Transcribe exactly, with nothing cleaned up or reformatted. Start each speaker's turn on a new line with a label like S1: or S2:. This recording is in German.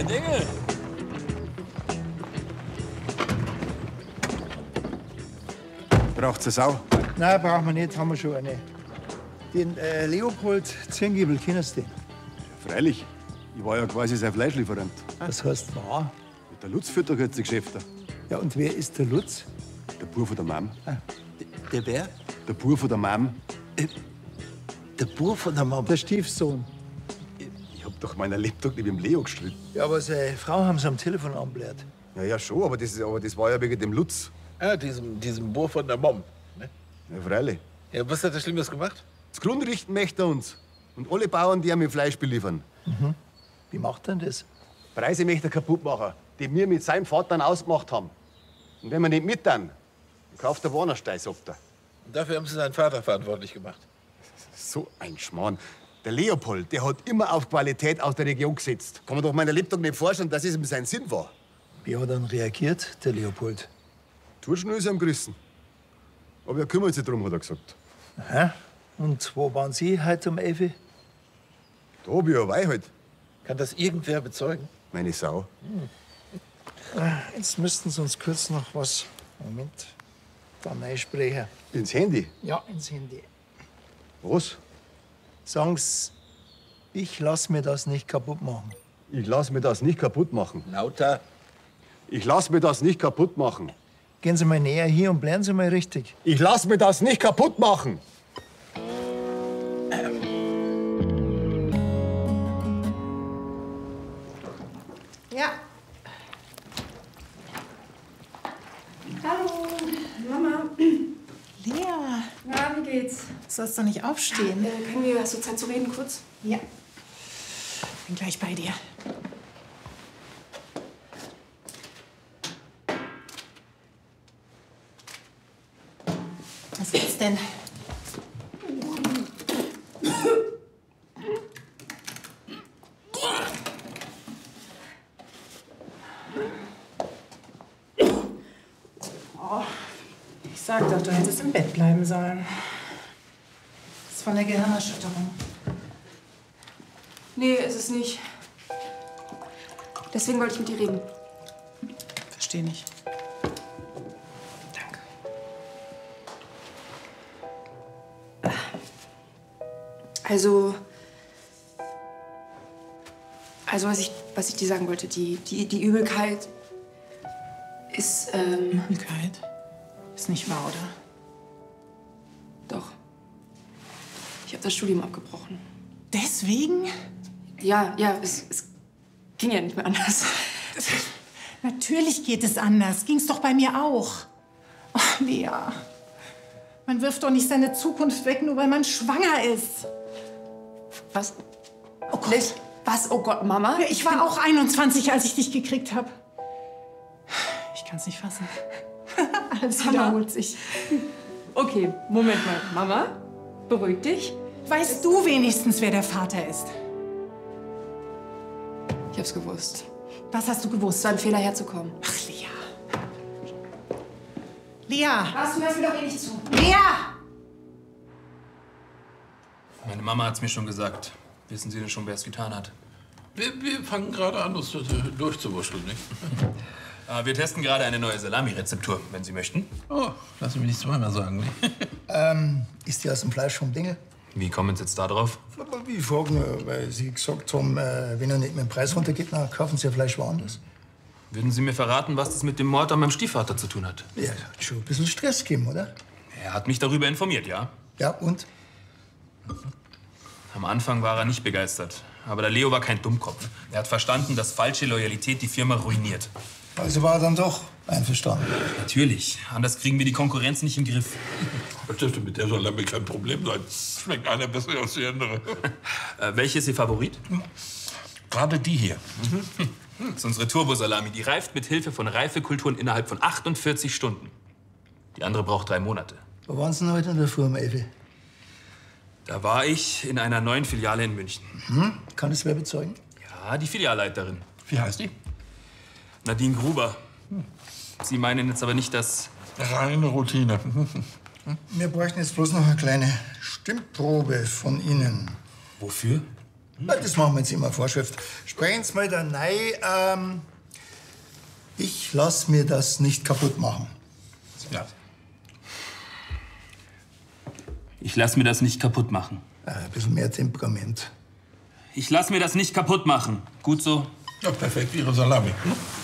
S1: Ein Engel.
S2: Braucht's eine Sau?
S3: Nein, brauchen wir nicht, haben wir schon eine. Den äh, Leopold Zirngiebel, kennst du den?
S2: Freilich. Ich war ja quasi sein Fleischlieferant.
S3: Was heißt war?
S2: Der Lutz führt doch jetzt die Geschäfte.
S3: Ja, und wer ist der Lutz?
S2: Der Bub von der Mam.
S3: Ah.
S1: Der wer?
S2: Der Bub von der Mam.
S1: Der Bub von der Mama.
S3: Der Stiefsohn.
S2: Ich hab doch meiner Lebtag nicht mit dem Leo gestritten.
S3: Ja, aber seine Frau haben sie am Telefon anbläht.
S2: Ja, ja, schon, aber das, aber das war ja wegen dem Lutz.
S1: Ah, diesem, diesem Bub von der Mom. Ne?
S2: Ja, freilich.
S1: Ja, was hat er Schlimmes gemacht?
S2: Das Grund richten möchte er uns. Und alle Bauern, die ihm Fleisch beliefern.
S3: Mhm. Wie macht denn das?
S2: Preise möchte er kaputt machen, die wir mit seinem Vater ausgemacht haben. Und wenn wir nicht mit dann, dann kauft der Warnerstein, sagt er.
S1: Und dafür haben sie seinen Vater verantwortlich gemacht.
S2: So ein Schmarrn. Der Leopold, der hat immer auf Qualität aus der Region gesetzt. Kann man doch meiner Lebtag nicht vorstellen, dass es ihm sein Sinn war.
S3: Wie hat er dann reagiert, der Leopold?
S2: Turschen ist ihm gerissen. Aber er kümmert sich drum, hat er gesagt.
S3: Aha. Und wo waren Sie heute um elf Uhr?
S2: Da hab ich ja Weih halt.
S1: Kann das irgendwer bezeugen?
S2: Meine Sau.
S3: Hm. Jetzt müssten Sie uns kurz noch was. Moment. Da einsprechen.
S2: Ins Handy?
S3: Ja, ins Handy.
S2: Was?
S3: Sagen Sie, ich lass mir das nicht kaputt machen.
S2: Ich lass mir das nicht kaputt machen.
S1: Lauter.
S2: Ich lass mir das nicht kaputt machen.
S3: Gehen Sie mal näher hier und bleiben Sie mal richtig.
S2: Ich lass mir das nicht kaputt machen.
S4: Ja. Hallo, Mama.
S5: Lea,
S4: Na, wie geht's?
S5: du sollst doch nicht aufstehen.
S4: Äh, können wir, hast du Zeit zu reden kurz?
S5: Ja. Bin gleich bei dir. Was gibt's denn? Oh, ich sag doch, du hättest im Bett bleiben sollen. Das ist von der Gehirnerschütterung.
S4: Nee, ist es nicht. Deswegen wollte ich mit dir reden.
S5: Verstehe nicht. Danke.
S4: Also. Also, was ich, was ich dir sagen wollte, die, die, die Übelkeit ist. Ähm,
S5: Übelkeit? Ist nicht wahr, oder?
S4: Doch. Ich habe das Studium abgebrochen.
S5: Deswegen?
S4: Ja, ja, es, es ging ja nicht mehr anders.
S5: Natürlich geht es anders. Ging's doch bei mir auch. Oh, Lea. Man wirft doch nicht seine Zukunft weg, nur weil man schwanger ist.
S4: Was?
S5: Oh Gott.
S4: Was? Oh Gott, Mama?
S5: Ja, ich war auch einundzwanzig, als ich dich gekriegt habe. Ich kann's nicht fassen. Alles wiederholt sich.
S4: Okay, Moment mal. Mama, beruhig dich.
S5: Weißt du wenigstens, wer der Vater ist?
S4: Ich hab's gewusst.
S5: Was hast du gewusst?
S4: Es war ein Fehler, herzukommen.
S5: Ach, Lea. Lea!
S4: Was? Du hörst mir doch eh nicht zu.
S5: Lea!
S6: Meine Mama hat's mir schon gesagt. Wissen Sie denn schon, wer es getan hat?
S1: Wir, wir fangen gerade an, das durchzuwurschteln, nicht?
S6: Äh, wir testen gerade eine neue Salami-Rezeptur, wenn Sie möchten.
S1: Oh, lass mich nicht zweimal sagen, nicht?
S3: Ähm, ist die aus dem Fleisch vom Dingel?
S6: Wie kommen Sie jetzt da drauf?
S3: Aber ich frage nur, weil Sie gesagt haben, äh, wenn er nicht mit dem Preis runtergeht, dann kaufen Sie ja Fleisch woanders.
S6: Würden Sie mir verraten, was das mit dem Mord an meinem Stiefvater zu tun hat?
S3: Ja, es hat schon ein bisschen Stress gegeben, oder?
S6: Er hat mich darüber informiert, ja.
S3: Ja, und?
S6: Am Anfang war er nicht begeistert. Aber der Leo war kein Dummkopf. Er hat verstanden, dass falsche Loyalität die Firma ruiniert.
S3: Also war er dann doch einverstanden.
S6: Natürlich. Anders kriegen wir die Konkurrenz nicht im Griff.
S1: Das dürfte mit der Salami kein Problem sein. Schmeckt einer besser als die andere.
S6: Äh, welche ist Ihr Favorit?
S1: Gerade die hier.
S6: Mhm. Das ist unsere Turbo-Salami. Die reift mit Hilfe von Reifekulturen innerhalb von achtundvierzig Stunden. Die andere braucht drei Monate.
S3: Wo waren Sie denn heute in der Früh um elf?
S6: Da war ich in einer neuen Filiale in München.
S3: Hm? Kann das wer bezeugen?
S6: Ja, die Filialleiterin.
S1: Wie heißt die?
S6: Nadine Gruber. Sie meinen jetzt aber nicht, dass...
S1: Reine Routine.
S3: Wir bräuchten jetzt bloß noch eine kleine Stimmprobe von Ihnen.
S6: Wofür?
S3: Na, das machen wir jetzt immer Vorschrift. Sprechen Sie mal da rein. Ähm, ich lass mir das nicht kaputt machen.
S1: Ja.
S6: Ich lass mir das nicht kaputt machen.
S3: Äh, ein bisschen mehr Temperament.
S6: Ich lass mir das nicht kaputt machen. Gut so?
S1: Ja, perfekt, Ihre Salami. Hm?